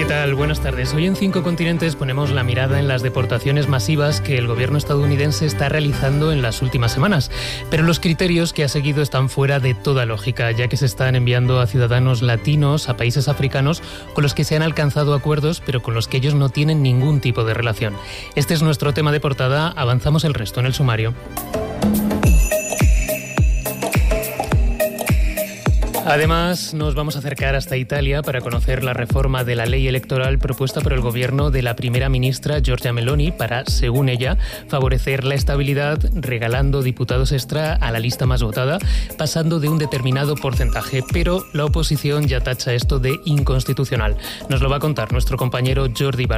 tal? Buenas tardes. Hoy en 5 Continentes ponemos la mirada en las deportaciones masivas que el gobierno estadounidense está realizando en las últimas semanas. Pero los criterios que ha seguido están fuera de toda lógica, ya que se están enviando a ciudadanos latinos a países africanos con los que se han alcanzado acuerdos, pero con los que ellos no tienen ningún tipo de relación. Este es nuestro tema de portada. Avanzamos el resto en el sumario. Además, nos vamos a acercar hasta Italia para conocer la reforma de la ley electoral propuesta por el gobierno de la primera ministra Giorgia Meloni para, según ella, favorecer la estabilidad regalando diputados extra a la lista más votada, pasando de un determinado porcentaje. Pero la oposición ya tacha esto de inconstitucional. Nos lo va a contar nuestro compañero Jordi Barba.